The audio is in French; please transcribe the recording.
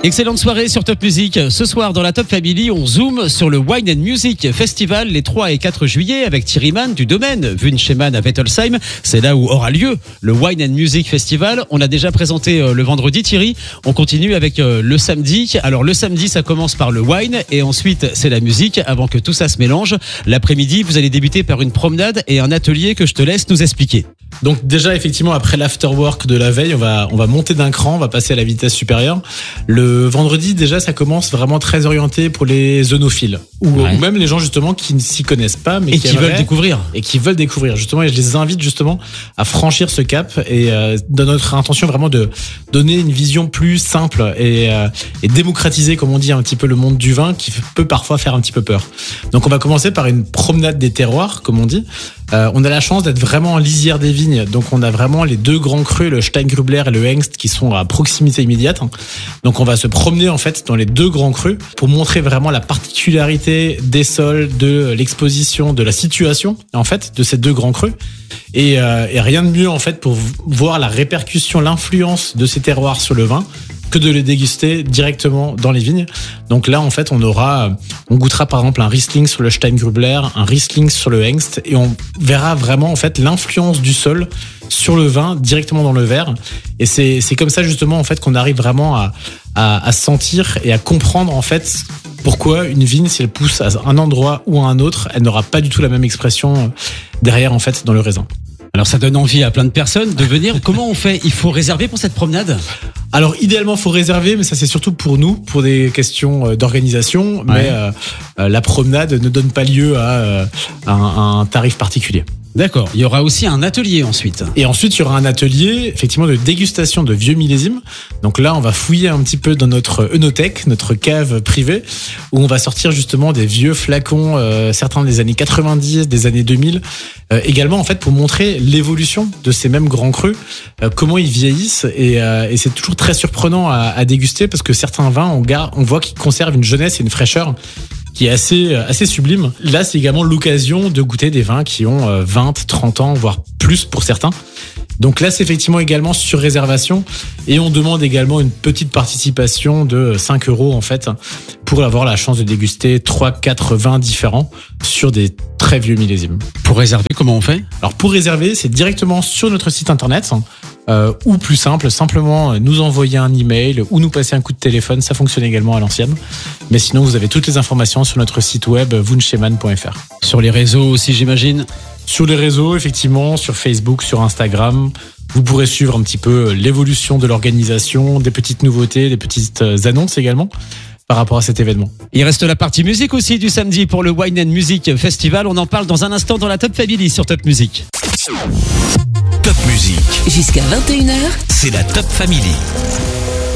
Excellente soirée sur Top Music. Ce soir, dans la Top Family, on zoome sur le Wine and Music Festival les 3 et 4 juillet avec Thierry Mann du domaine Wunschemann à Wettolsheim. C'est là où aura lieu le Wine and Music Festival. On a déjà présenté le vendredi, Thierry. On continue avec le samedi. Alors, le samedi, ça commence par le wine et ensuite, c'est la musique avant que tout ça se mélange. L'après-midi, vous allez débuter par une promenade et un atelier que je te laisse nous expliquer. Donc déjà, effectivement, après l'afterwork de la veille, on va monter d'un cran, on va passer à la vitesse supérieure. Le vendredi, déjà, ça commence vraiment très orienté pour les œnophiles ou même les gens justement qui ne s'y connaissent pas, mais qui veulent découvrir. Et qui veulent découvrir justement. Et je les invite justement à franchir ce cap et dans notre intention vraiment de donner une vision plus simple et démocratiser, comme on dit, un petit peu le monde du vin qui peut parfois faire un petit peu peur. Donc on va commencer par une promenade des terroirs, comme on dit. On a la chance d'être vraiment en lisière des vignes, donc on a vraiment les 2 grands crus, le Steingrübler et le Hengst, qui sont à proximité immédiate. Donc on va se promener en fait dans les 2 grands crus pour montrer vraiment la particularité des sols, de l'exposition, de la situation en fait de ces 2 grands crus. Et rien de mieux en fait pour voir la répercussion, l'influence de ces terroirs sur le vin que de les déguster directement dans les vignes. Donc là, en fait, on goûtera par exemple un Riesling sur le Steingrübler, un Riesling sur le Hengst, et on verra vraiment en fait l'influence du sol sur le vin directement dans le verre. Et c'est comme ça justement en fait qu'on arrive vraiment à sentir et à comprendre en fait pourquoi une vigne, si elle pousse à un endroit ou à un autre, elle n'aura pas du tout la même expression derrière en fait dans le raisin. Alors ça donne envie à plein de personnes de venir. Comment on fait ? Il faut réserver pour cette promenade ? Alors idéalement, faut réserver, mais ça c'est surtout pour nous, pour des questions d'organisation. Mais la promenade ne donne pas lieu à un tarif particulier. D'accord. Il y aura aussi un atelier ensuite. Et ensuite, il y aura un atelier, effectivement, de dégustation de vieux millésimes. Donc là, on va fouiller un petit peu dans notre œnothèque, notre cave privée, où on va sortir justement des vieux flacons, certains des années 90, des années 2000, également en fait pour montrer l'évolution de ces mêmes grands crus, comment ils vieillissent. Et c'est toujours très surprenant à déguster parce que certains vins, on voit qu'ils conservent une jeunesse et une fraîcheur qui est assez sublime. Là, c'est également l'occasion de goûter des vins qui ont 20, 30 ans, voire plus pour certains. Donc là, c'est effectivement également sur réservation et on demande également une petite participation de 5 € en fait pour avoir la chance de déguster 3-4 vins différents sur des très vieux millésimes. Pour réserver, comment on fait ? Alors pour réserver, c'est directement sur notre site internet ou plus simple, simplement nous envoyer un email ou nous passer un coup de téléphone, ça fonctionne également à l'ancienne. Mais sinon, vous avez toutes les informations sur notre site web wunschemann.fr. Sur les réseaux aussi, j'imagine ? Sur les réseaux, effectivement, sur Facebook, sur Instagram, vous pourrez suivre un petit peu l'évolution de l'organisation, des petites nouveautés, des petites annonces également par rapport à cet événement. Il reste la partie musique aussi du samedi pour le Wine and Music Festival. On en parle dans un instant dans la Top Family sur Top Music. Top Music. Jusqu'à 21h. C'est la Top Family.